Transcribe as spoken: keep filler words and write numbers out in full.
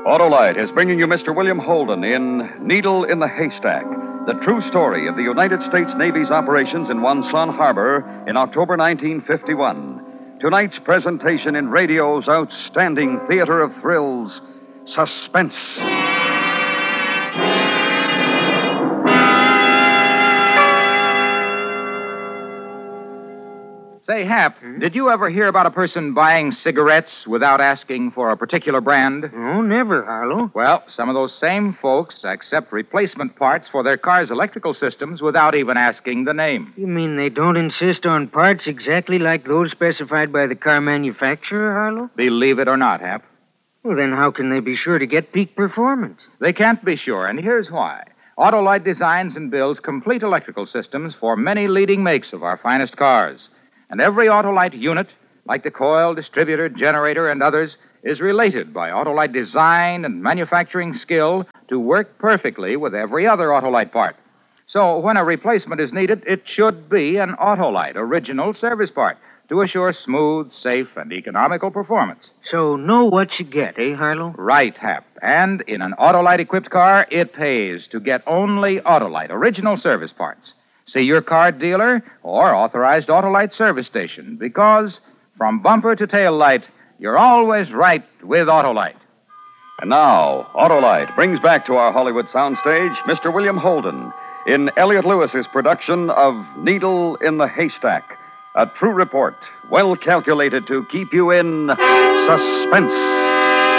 Autolite is bringing you Mister William Holden in Needle in the Haystack, the true story of the United States Navy's operations in Wonsan Harbor in October nineteen fifty-one. Tonight's presentation in radio's outstanding theater of thrills, Suspense. Say, Hap, hmm? did you ever hear about a person buying cigarettes without asking for a particular brand? Oh, never, Harlow. Well, some of those same folks accept replacement parts for their car's electrical systems without even asking the name. You mean they don't insist on parts exactly like those specified by the car manufacturer, Harlow? Believe it or not, Hap. Well, then how can they be sure to get peak performance? They can't be sure, and here's why. Autolite designs and builds complete electrical systems for many leading makes of our finest cars. And every Autolite unit, like the coil, distributor, generator, and others, is related by Autolite design and manufacturing skill to work perfectly with every other Autolite part. So when a replacement is needed, it should be an Autolite original service part to assure smooth, safe, and economical performance. So know what you get, eh, Harlow? Right, Hap. And in an Autolite-equipped car, it pays to get only Autolite original service parts. See your car dealer or authorized Autolite service station, because from bumper to tail light, you're always right with Autolite. And now, Autolite brings back to our Hollywood soundstage Mister William Holden in Elliot Lewis's production of Needle in the Haystack, a true report, well calculated to keep you in suspense.